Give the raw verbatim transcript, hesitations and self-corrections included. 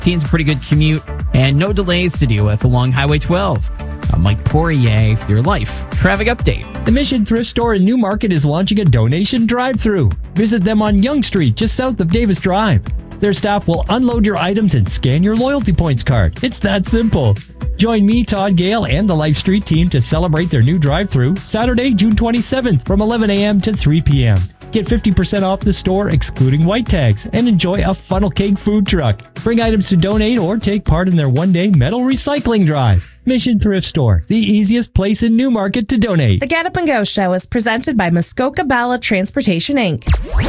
Teens a pretty good commute and no delays to deal with along Highway twelve. I'm Mike Poirier with your Life Traffic Update. The Mission Thrift Store in Newmarket is launching a donation drive-thru. Visit them on Yonge Street, just south of Davis Drive. Their staff will unload your items and scan your loyalty points card. It's that simple. Join me, Todd Gale, and the Life Street team to celebrate their new drive-thru Saturday, June twenty-seventh from eleven a.m. to three p.m. Get fifty percent off the store, excluding white tags, and enjoy a funnel cake food truck. Bring items to donate or take part in their one-day metal recycling drive. Mission Thrift Store, the easiest place in Newmarket to donate. The Get Up and Go Show is presented by Muskoka Bala Transportation, Incorporated.